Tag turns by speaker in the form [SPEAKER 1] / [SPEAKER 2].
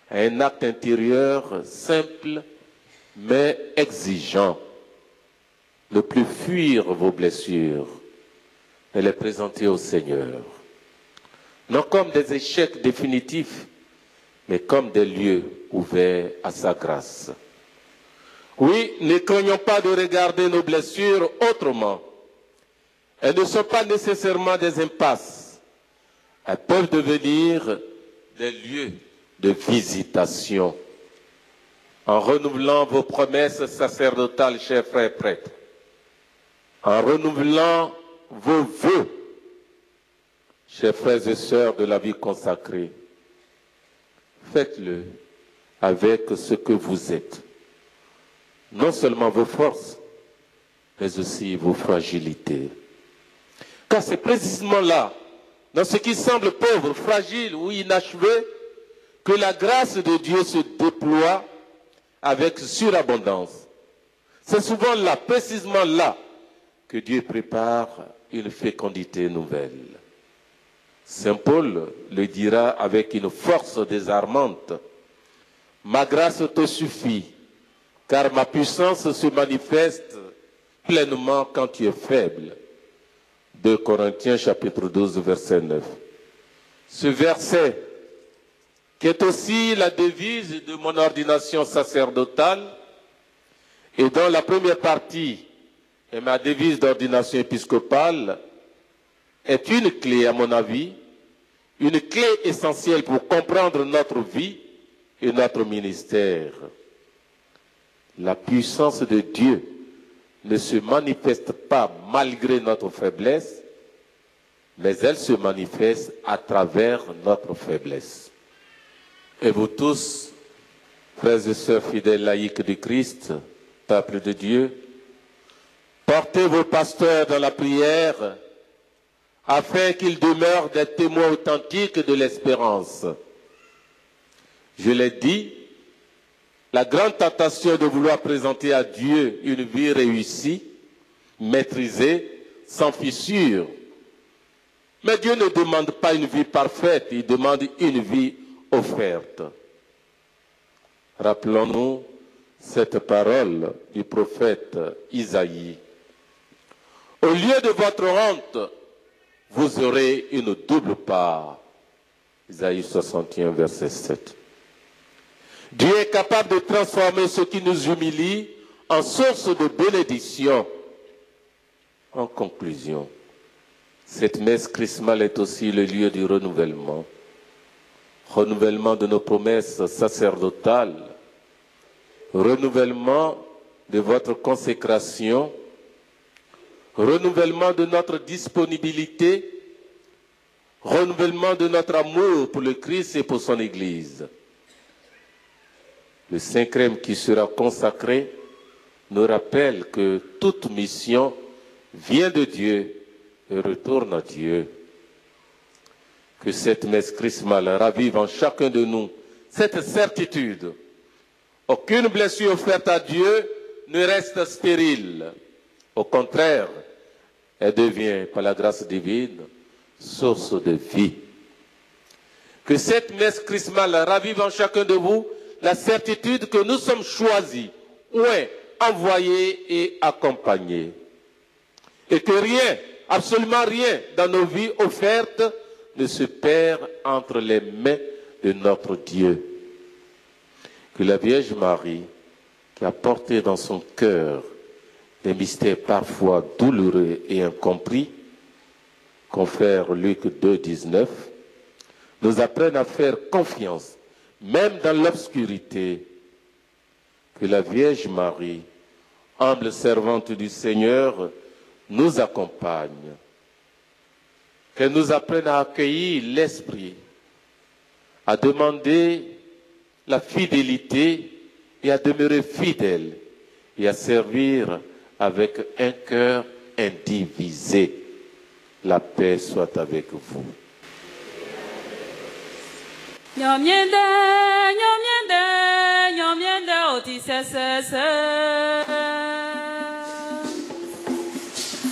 [SPEAKER 1] à un acte intérieur simple mais exigeant. Ne plus fuir vos blessures, mais les présenter au Seigneur. Non comme des échecs définitifs, mais comme des lieux ouverts à sa grâce. Oui, ne craignons pas de regarder nos blessures autrement. Elles ne sont pas nécessairement des impasses. Elles peuvent devenir des lieux de visitation. En renouvelant vos promesses sacerdotales, chers frères prêtres, en renouvelant vos vœux, chers frères et sœurs de la vie consacrée, faites-le avec ce que vous êtes. Non seulement vos forces, mais aussi vos fragilités. Car c'est précisément là, dans ce qui semble pauvre, fragile ou inachevé, que la grâce de Dieu se déploie avec surabondance. C'est souvent là, précisément là, que Dieu prépare une fécondité nouvelle. Saint Paul le dira avec une force désarmante. Ma grâce te suffit, car ma puissance se manifeste pleinement quand tu es faible. 2 Corinthiens chapitre 12, verset 9. Ce verset, qui est aussi la devise de mon ordination sacerdotale, et dont la première partie est ma devise d'ordination épiscopale, est une clé, à mon avis, une clé essentielle pour comprendre notre vie et notre ministère. La puissance de Dieu ne se manifeste pas malgré notre faiblesse, mais elle se manifeste à travers notre faiblesse. Et vous tous, frères et sœurs fidèles laïcs du Christ, peuple de Dieu, portez vos pasteurs dans la prière afin qu'ils demeurent des témoins authentiques de l'espérance. Je l'ai dit, la grande tentation de vouloir présenter à Dieu une vie réussie, maîtrisée, sans fissure. Mais Dieu ne demande pas une vie parfaite, il demande une vie offerte. Rappelons-nous cette parole du prophète Isaïe. Au lieu de votre honte, vous aurez une double part. Isaïe 61, verset 7. Dieu est capable de transformer ce qui nous humilie en source de bénédiction. En conclusion, cette messe chrismale est aussi le lieu du renouvellement. Renouvellement de nos promesses sacerdotales, renouvellement de votre consécration, renouvellement de notre disponibilité, renouvellement de notre amour pour le Christ et pour son Église. Le Saint-Crème qui sera consacré nous rappelle que toute mission vient de Dieu et retourne à Dieu. Que cette messe chrismale ravive en chacun de nous cette certitude. Aucune blessure offerte à Dieu ne reste stérile. Au contraire, elle devient, par la grâce divine, source de vie. Que cette messe chrismale ravive en chacun de vous la certitude que nous sommes choisis, ouais, envoyés et accompagnés. Et que rien, absolument rien dans nos vies offertes ne se perd entre les mains de notre Dieu. Que la Vierge Marie, qui a porté dans son cœur des mystères parfois douloureux et incompris, confère Luc 2, 19, nous apprenne à faire confiance, même dans l'obscurité. Que la Vierge Marie, humble servante du Seigneur, nous accompagne. Qu'elle nous apprenne à accueillir l'Esprit, à demander la fidélité et à demeurer fidèle et à servir avec un cœur indivisé. La paix soit avec vous.
[SPEAKER 2] Nyomyende, nyomyende, nyomyende, otisesese.